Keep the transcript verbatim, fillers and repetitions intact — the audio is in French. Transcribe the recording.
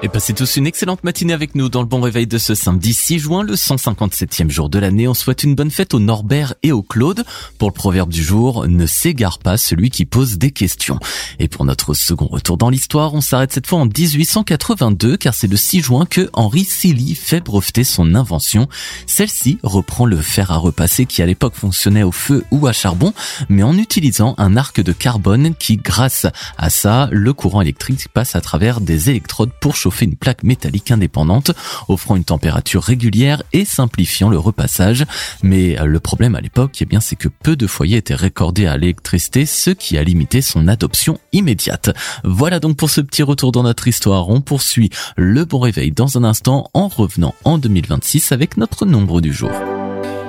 Et passez tous une excellente matinée avec nous dans le bon réveil de ce samedi six juin, le cent cinquante-septième jour de l'année. On souhaite une bonne fête au Norbert et au Claude. Pour le proverbe du jour, ne s'égare pas celui qui pose des questions. Et pour notre second retour dans l'histoire, on s'arrête cette fois en dix-huit cent quatre-vingt-deux car c'est le six juin que Henry Seeley fait breveter son invention. Celle-ci reprend le fer à repasser qui à l'époque fonctionnait au feu ou à charbon, mais en utilisant un arc de carbone qui, grâce à ça, le courant électrique passe à travers des électrodes pour chauffer une plaque métallique indépendante, offrant une température régulière et simplifiant le repassage. Mais le problème à l'époque, eh bien, c'est que peu de foyers étaient raccordés à l'électricité, ce qui a limité son adoption immédiate. Voilà donc pour ce petit retour dans notre histoire. On poursuit le bon réveil dans un instant en revenant en deux mille vingt-six avec notre nombre du jour.